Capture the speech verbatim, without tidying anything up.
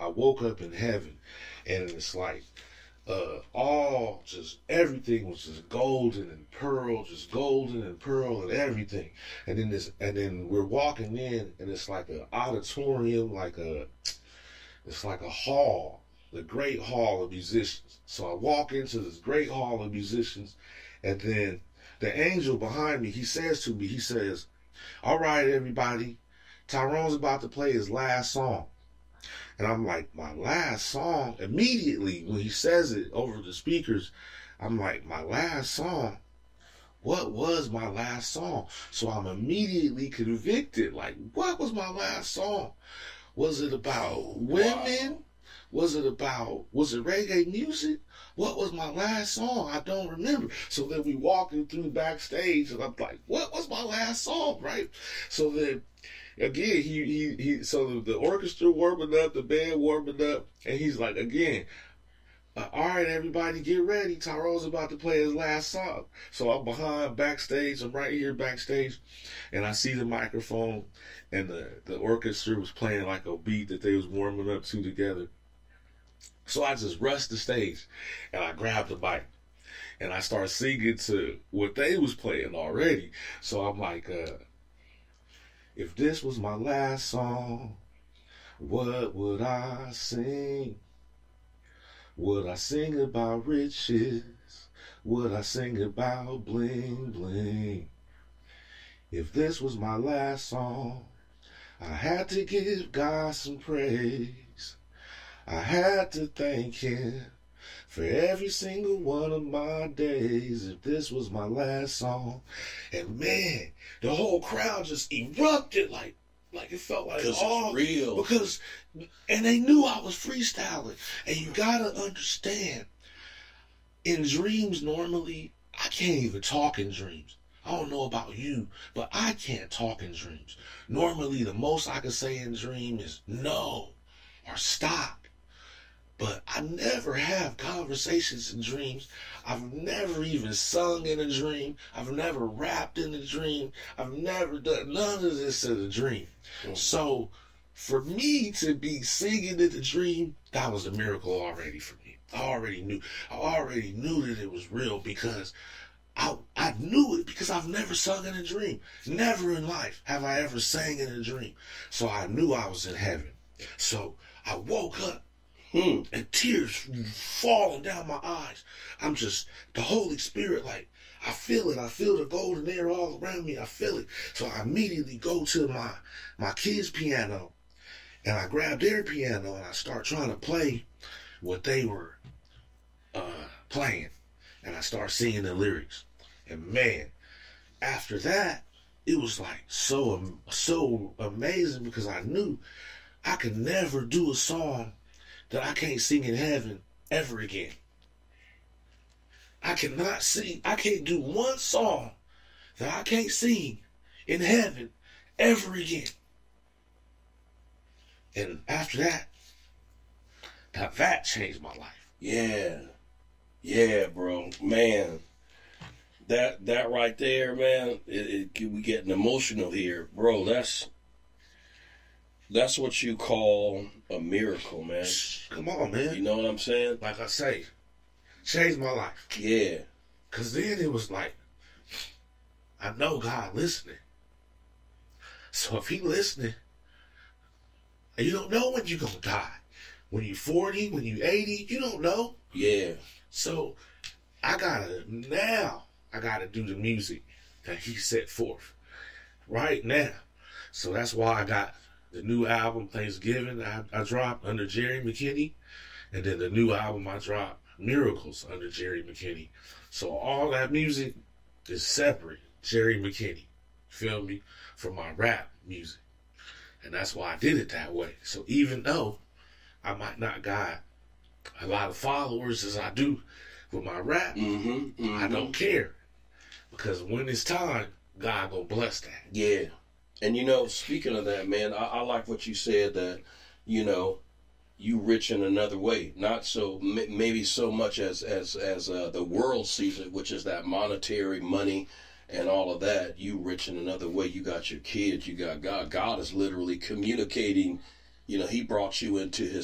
I woke up in heaven, and it's like uh, all just everything was just golden and pearl, just golden and pearl and everything. And then this, and then we're walking in, and it's like an auditorium, like a, it's like a hall, the great hall of musicians. So I walk into this great hall of musicians, and then the angel behind me, he says to me, he says, "All right, everybody, Tyrone's about to play his last song." And I'm like, my last song? Immediately, when he says it over the speakers, I'm like, my last song? What was my last song? So I'm immediately convicted. Like, what was my last song? Was it about women? Wow. Was it about, was it reggae music? What was my last song? I don't remember. So then we walking through backstage, and I'm like, what was my last song, right? So then, again, he, he, he, so the orchestra warming up, the band warming up, and he's like, again, uh, all right, everybody, get ready. Tyrone's about to play his last song. So I'm behind backstage. I'm right here backstage, and I see the microphone, and the, the orchestra was playing like a beat that they was warming up to together. So I just rushed the stage, and I grabbed the mic, and I started singing to what they was playing already. So I'm like, uh, if this was my last song, what would I sing? Would I sing about riches? Would I sing about bling bling? If this was my last song, I had to give God some praise. I had to thank him for every single one of my days. If this was my last song. And man, the whole crowd just erupted like, like it felt like all it's real. Because, and they knew I was freestyling. And you gotta understand, in dreams normally, I can't even talk in dreams. I don't know about you, but I can't talk in dreams. Normally, the most I can say in dream is no or stop. But I never have conversations in dreams. I've never even sung in a dream. I've never rapped in a dream. I've never done none of this in a dream. Mm. So for me to be singing in the dream, that was a miracle already for me. I already knew. I already knew that it was real because I I knew it because I've never sung in a dream. Never in life have I ever sang in a dream. So I knew I was in heaven. So I woke up. Hmm. And tears falling down my eyes. I'm just, the Holy Spirit, like, I feel it. I feel the golden air all around me. I feel it. So I immediately go to my, my kids' piano, and I grab their piano, and I start trying to play what they were uh, playing. And I start singing the lyrics. And man, after that, it was like so, so amazing because I knew I could never do a song that I can't sing in heaven ever again. I cannot sing, I can't do one song that I can't sing in heaven ever again. And after that, that, that changed my life. Yeah. Yeah, bro. Man. That that right there, man, it, it, we getting emotional here. Bro, that's That's what you call a miracle, man. Come on, man. You know what I'm saying? Like I say, changed my life. Yeah. Because then it was like, I know God listening. So if he listening, and you don't know when you're going to die. When you're forty, when you're eighty, you don't know. Yeah. So I got to, now, I got to do the music that he set forth right now. So that's why I got the new album, Thanksgiving, I, I dropped under Jerry McKinney. And then the new album I dropped, Miracles, under Jerry McKinney. So all that music is separate, Jerry McKinney. Feel me? From my rap music. And that's why I did it that way. So even though I might not got a lot of followers as I do with my rap, mm-hmm, mm-hmm. I don't care. Because when it's time, God gonna bless that. Yeah. And, you know, speaking of that, man, I, I like what you said that, you know, you rich in another way. Not so, m- maybe so much as, as, as uh, the world sees it, which is that monetary money and all of that. You rich in another way. You got your kids. You got God. God is literally communicating. You know, he brought you into his